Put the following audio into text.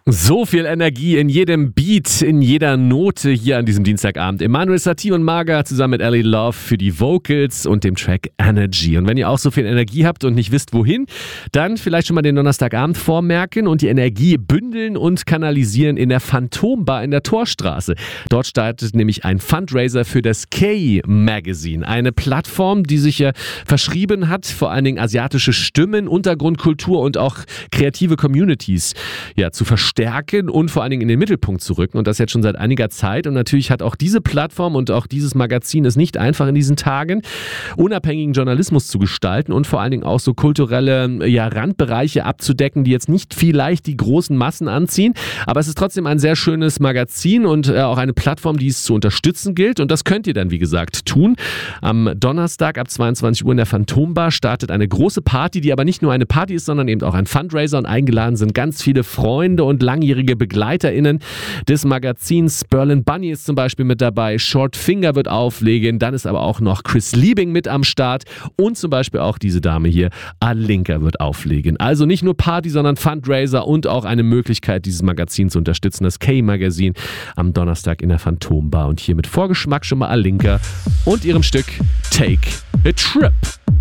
So viel Energie in jedem Beat, in jeder Note hier an diesem Dienstagabend. Emanuel Satie und Marga zusammen mit Ellie Love für die Vocals und dem Track Energy. Und wenn ihr auch so viel Energie habt und nicht wisst, wohin, dann vielleicht schon mal den Donnerstagabend vormerken und die Energie bündeln und kanalisieren in der Phantombar in der Torstraße. Dort startet nämlich ein Fundraiser für das K-Magazine. Eine Plattform, die sich ja verschrieben hat, vor allen Dingen asiatische Stimmen, Untergrundkultur und auch kreative Communities zu verstärken und vor allen Dingen in den Mittelpunkt zu rücken und das jetzt schon seit einiger Zeit. Und natürlich hat auch diese Plattform und auch dieses Magazin es nicht einfach in diesen Tagen, unabhängigen Journalismus zu gestalten und vor allen Dingen auch so kulturelle Randbereiche abzudecken, die jetzt nicht vielleicht die großen Massen anziehen. Aber es ist trotzdem ein sehr schönes Magazin und auch eine Plattform, die es zu unterstützen gilt. Und das könnt ihr dann, wie gesagt, tun. Am Donnerstag ab 22 Uhr in der Phantombar startet eine große Party, die aber nicht nur eine Party ist, sondern eben auch ein Fundraiser, und eingeladen sind ganz viele Freunde und langjährige BegleiterInnen des Magazins. Berlin Bunny ist zum Beispiel mit dabei, Short Finger wird auflegen, dann ist aber auch noch Chris Liebing mit am Start und zum Beispiel auch diese Dame hier, Alinka, wird auflegen. Also nicht nur Party, sondern Fundraiser und auch eine Möglichkeit, dieses Magazin zu unterstützen, das K-Magazin am Donnerstag in der Phantombar. Und hier mit Vorgeschmack schon mal Alinka und ihrem Stück Take a Trip.